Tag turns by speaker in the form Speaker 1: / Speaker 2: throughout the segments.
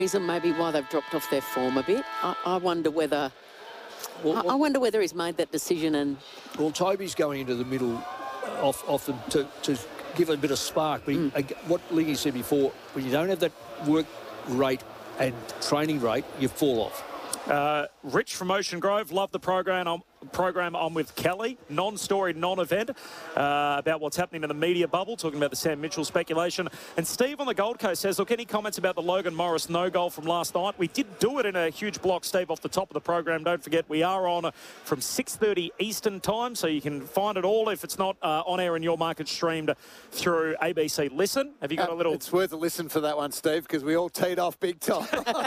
Speaker 1: reason maybe why they've dropped off their form a bit. I wonder whether... I wonder whether he's made that decision and...
Speaker 2: Well, Toby's going into the middle off them to give it a bit of spark. But what Lingy said before, when you don't have that work rate and training rate, you fall off.
Speaker 3: Rich from Ocean Grove, love the program. I'm with Kelly, non-story, non-event, about what's happening in the media bubble, talking about the Sam Mitchell speculation. And Steve on the Gold Coast says, look, any comments about the Logan Morris no goal from last night? We did do it in a huge block, Steve, off the top of the program. Don't forget, we are on from 6:30 Eastern time, so you can find it all if it's not on air in your market, streamed through ABC Listen. Have you got a little...
Speaker 4: It's worth a listen for that one, Steve, because we all teed off big time.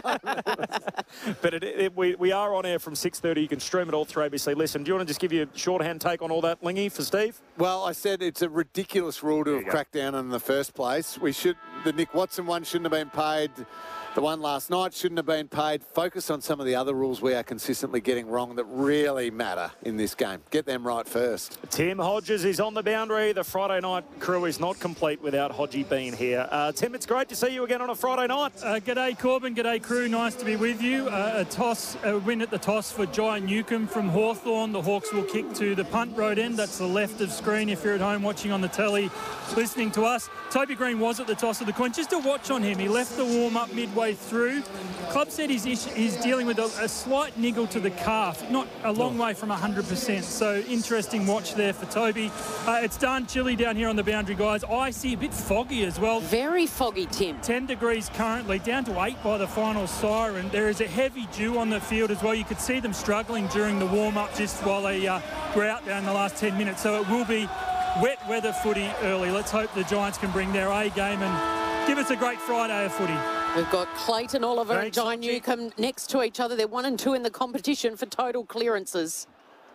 Speaker 3: But we are on air from 6:30. You can stream it all through ABC Listen. Do you want to just give you a shorthand take on all that, Lingy, for Steve?
Speaker 4: Well, I said it's a ridiculous rule to have cracked down on in the first place. The Nick Watson one shouldn't have been paid. The one last night shouldn't have been paid. Focus on some of the other rules we are consistently getting wrong that really matter in this game. Get them right first.
Speaker 3: Tim Hodges is on the boundary. The Friday night crew is not complete without Hodgie being here. Tim, it's great to see you again on a Friday night.
Speaker 5: G'day, Corbin. G'day, crew. Nice to be with you. A win at the toss for Jai Newcombe from Hawthorn. The Hawks will kick to the punt road end. That's the left of screen if you're at home watching on the telly, listening to us. Toby Green was at the toss of the coin. Just a watch on him. He left the warm-up midway through. Club said he's dealing with a slight niggle to the calf, not a long way from 100%. So interesting watch there for Toby. It's darn chilly down here on the boundary, guys. Icy, a bit foggy as well.
Speaker 1: Very foggy, Tim.
Speaker 5: 10 degrees currently, down to 8 by the final siren. There is a heavy dew on the field as well. You could see them struggling during the warm-up just while they were out there in the last 10 minutes. So it will be wet weather footy early. Let's hope the Giants can bring their A game and give us a great Friday of footy.
Speaker 1: We've got Clayton Oliver and Jai Newcombe next to each other. They're 1 and 2 in the competition for total clearances.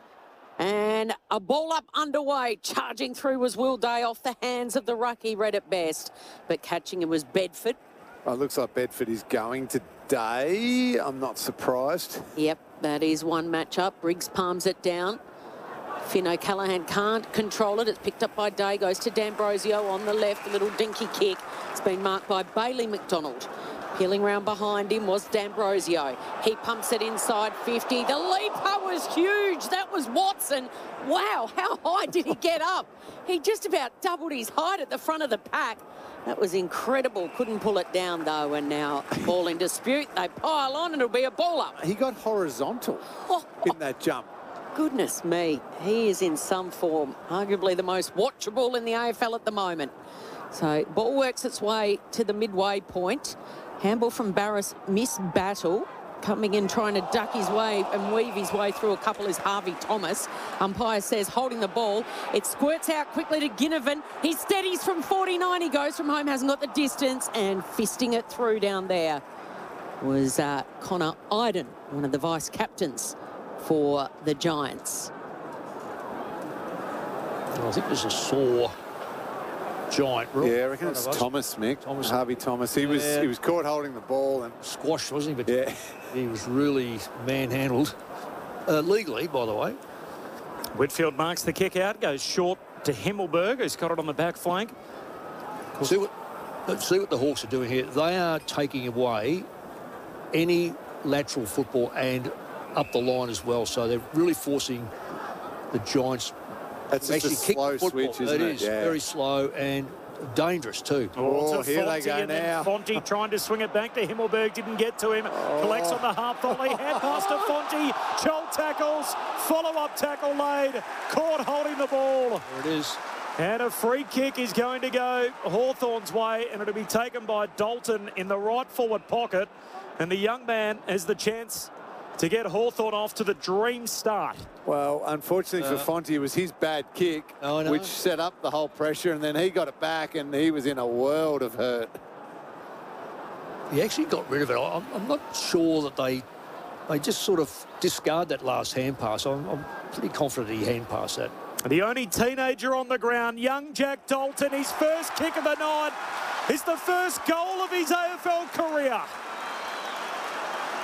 Speaker 1: And a ball up underway. Charging through was Will Day off the hands of the ruck. He read it best. But catching him was Bedford.
Speaker 4: Well, it looks like Bedford is going today. I'm not surprised.
Speaker 1: Yep, that is one matchup. Briggs palms it down. Finn O'Callaghan can't control it. It's picked up by Day, goes to D'Ambrosio on the left, a little dinky kick. It's been marked by Bailey McDonald. Peeling round behind him was D'Ambrosio. He pumps it inside 50. The leaper was huge. That was Watson. Wow, how high did he get up? He just about doubled his height at the front of the pack. That was incredible. Couldn't pull it down, though, and now ball in dispute. They pile on and it'll be a ball up.
Speaker 4: He got horizontal in that jump.
Speaker 1: Goodness me, he is in some form. Arguably the most watchable in the AFL at the moment. So ball works its way to the midway point. Handball from Barras, miss battle. Coming in trying to duck his way and weave his way through a couple is Harvey Thomas. Umpire says holding the ball. It squirts out quickly to Ginnivan. He steadies from 49. He goes from home, hasn't got the distance, and fisting it through down there was Connor Iden, one of the vice captains for the Giants.
Speaker 2: I think there's a sore Giant.
Speaker 4: Yeah, I reckon it's Thomas, Mick. Harvey Thomas. He was caught holding the ball and
Speaker 2: squashed, wasn't he? But
Speaker 4: yeah,
Speaker 2: he was really manhandled legally, by the way.
Speaker 3: Whitfield marks the kick out, goes short to Himmelberg, who's got it on the back flank.
Speaker 2: See what the Hawks are doing here. They are taking away any lateral football and up the line as well. So they're really forcing the Giants.
Speaker 4: That's just a slow switch, isn't it?
Speaker 2: It is very slow and dangerous too.
Speaker 3: Oh,
Speaker 4: here they go now.
Speaker 3: Fonte trying to swing it back to Himmelberg, didn't get to him. Collects on the half volley, hand pass to Fonte. Joel tackles, follow-up tackle laid. Caught holding the ball.
Speaker 2: There it is.
Speaker 3: And a free kick is going to go Hawthorn's way, and it'll be taken by Dalton in the right forward pocket. And the young man has the chance to get Hawthorn off to the dream start.
Speaker 4: Well, unfortunately for Fonte, it was his bad kick, which set up the whole pressure, and then he got it back, and he was in a world of hurt.
Speaker 2: He actually got rid of it. I'm not sure that they just sort of discard that last hand pass. I'm pretty confident he hand passed that.
Speaker 3: The only teenager on the ground, young Jack Dalton, his first kick of the night is the first goal of his AFL career.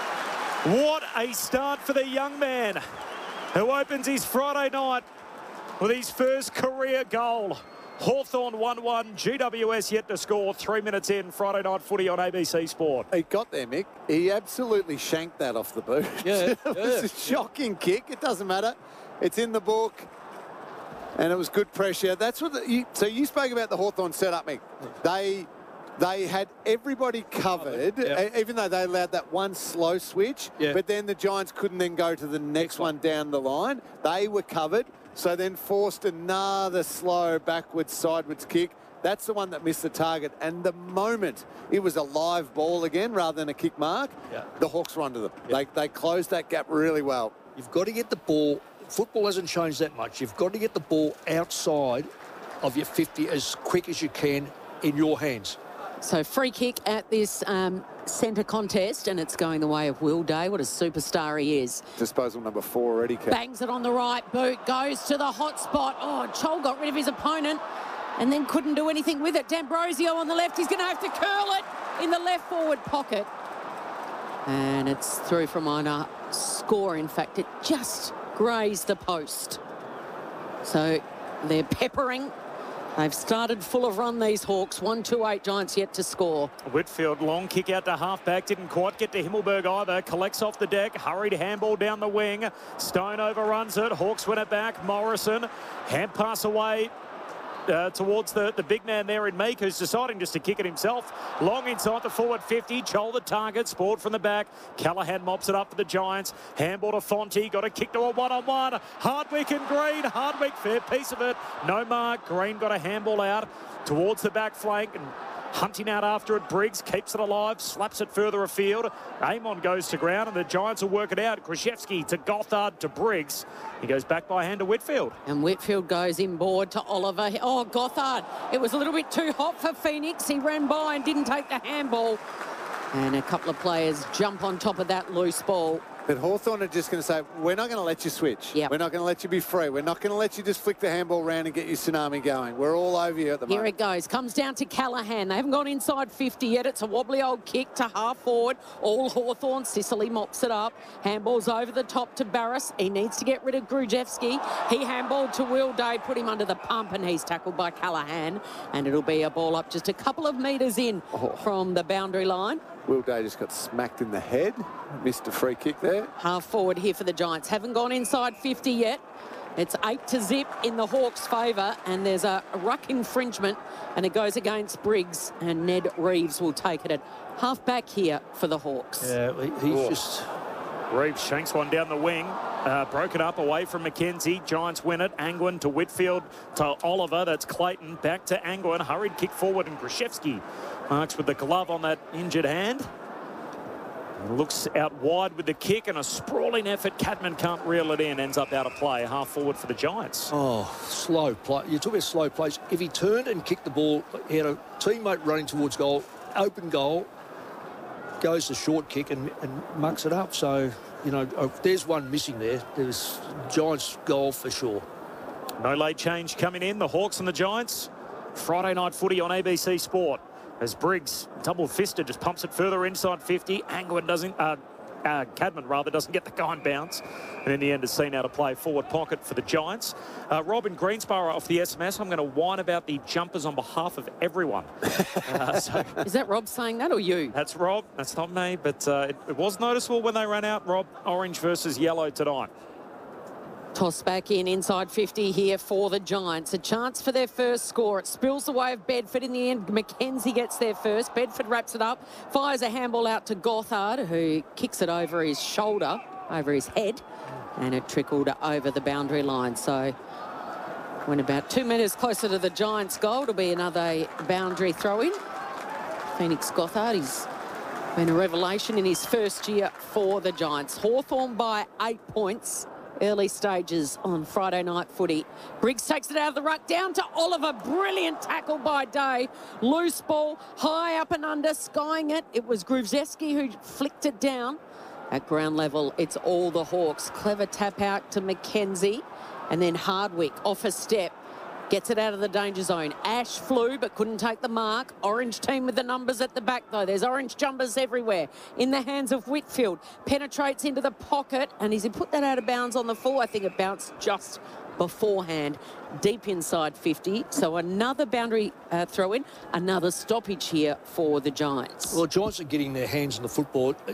Speaker 3: What a start for the young man who opens his Friday night with his first career goal. Hawthorn 1-1, GWS yet to score 3 minutes in. Friday night footy on ABC Sport.
Speaker 4: He got there, Mick. He absolutely shanked that off the boot.
Speaker 2: Yeah,
Speaker 4: It was a shocking kick. It doesn't matter. It's in the book. And it was good pressure. That's what so you spoke about the Hawthorn setup, Mick. They had everybody covered, even though they allowed that one slow switch.
Speaker 2: Yeah.
Speaker 4: But then the Giants couldn't then go to the next one down the line. They were covered. So then forced another slow backwards, sideways kick. That's the one that missed the target. And the moment it was a live ball again rather than a kick mark, the Hawks were under them. They closed that gap really well.
Speaker 2: You've got to get the ball. Football hasn't changed that much. You've got to get the ball outside of your 50 as quick as you can in your hands.
Speaker 1: So free kick at this centre contest, and it's going the way of Will Day. What a superstar he is.
Speaker 4: Disposal number 4 already, Kev.
Speaker 1: Bangs it on the right boot, goes to the hot spot. Oh, Chol got rid of his opponent and then couldn't do anything with it. D'Ambrosio on the left. He's going to have to curl it in the left forward pocket. And it's through from minor score. In fact, it just grazed the post. So they're peppering. They've started full of run, these Hawks. 1-2-8 Giants yet to score.
Speaker 3: Whitfield, long kick out to halfback. Didn't quite get to Himmelberg either. Collects off the deck. Hurried handball down the wing. Stone overruns it. Hawks win it back. Morrison. Hand pass away towards the big man there in Meek, who's deciding just to kick it himself. Long inside the forward 50. Chol the target. Spoiled from the back. Callaghan mops it up for the Giants. Handball to Fonte. Got a kick to a one-on-one. Hardwick and Green. Hardwick, fair piece of it. No mark. Green got a handball out towards the back flank and hunting out after it. Briggs keeps it alive, slaps it further afield. Amon goes to ground and the Giants will work it out. Krzyzewski to Gothard to Briggs. He goes back by hand to Whitfield.
Speaker 1: And Whitfield goes inboard to Oliver. Oh, Gothard. It was a little bit too hot for Phoenix. He ran by and didn't take the handball. And a couple of players jump on top of that loose ball.
Speaker 4: But Hawthorn are just going to say, we're not going to let you switch.
Speaker 1: Yep.
Speaker 4: We're not going to let you be free. We're not going to let you just flick the handball around and get your tsunami going. We're all over you at the moment.
Speaker 1: Here it goes. Comes down to Callaghan. They haven't gone inside 50 yet. It's a wobbly old kick to half forward. All Hawthorn. Sicily mops it up. Handballs over the top to Barras. He needs to get rid of Krzyzewski. He handballed to Will Day, put him under the pump, and he's tackled by Callaghan. And it'll be a ball up just a couple of metres in from the boundary line.
Speaker 4: Will Day just got smacked in the head. Missed a free kick there.
Speaker 1: Half forward here for the Giants. Haven't gone inside 50 yet. It's 8-0 in the Hawks' favour, and there's a ruck infringement, and it goes against Briggs, and Ned Reeves will take it at half-back here for the Hawks.
Speaker 2: Yeah, he's just...
Speaker 3: Reeves shanks one down the wing. Broken up away from McKenzie. Giants win it. Angwin to Whitfield to Oliver. That's Clayton. Back to Angwin. Hurried kick forward, and Krzyzewski marks with the glove on that injured hand. Looks out wide with the kick and a sprawling effort. Cadman can't reel it in. Ends up out of play. Half forward for the Giants.
Speaker 2: Oh, slow play. You talk about slow plays. If he turned and kicked the ball, he had a teammate running towards goal, open goal, goes the short kick and mucks it up. So, you know, there's one missing there. There's Giants goal for sure.
Speaker 3: No late change coming in. The Hawks and the Giants. Friday night footy on ABC Sport. As Briggs, double-fisted, just pumps it further inside 50. Angwin doesn't, Cadman rather, doesn't get the kind bounce. And in the end, is seen out of play forward pocket for the Giants. Rob in Greensboro off the SMS. I'm going to whine about the jumpers on behalf of everyone.
Speaker 1: Is that Rob saying that or you?
Speaker 3: That's Rob. That's not me. But it was noticeable when they ran out, Rob. Orange versus yellow tonight.
Speaker 1: Toss back in inside 50 here for the Giants. A chance for their first score. It spills the way of Bedford. In the end, McKenzie gets there first. Bedford wraps it up, fires a handball out to Gothard, who kicks it over his shoulder, over his head, and it trickled over the boundary line. So when about 2 metres closer to the Giants' goal, it'll be another boundary throw-in. Phoenix Gothard, he's been a revelation in his first year for the Giants. Hawthorn by 8 points. Early stages on Friday night footy. Briggs takes it out of the ruck, down to Oliver. Brilliant tackle by Day. Loose ball, high up and under, skying it. It was Krzyzewski who flicked it down. At ground level, it's all the Hawks. Clever tap out to McKenzie. And then Hardwick off a step. Gets it out of the danger zone. Ash flew but couldn't take the mark. Orange team with the numbers at the back though. There's orange jumpers everywhere. In the hands of Whitfield. Penetrates into the pocket and he's put that out of bounds on the full. I think it bounced just beforehand, deep inside 50. So another boundary throw in, another stoppage here for the Giants.
Speaker 2: Well, the Giants are getting their hands on the football.